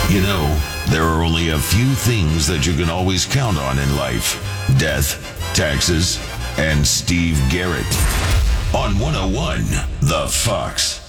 You know, there are only a few things that you can always count on in life: death, taxes, and Steve Garrett. On 101, The Fox.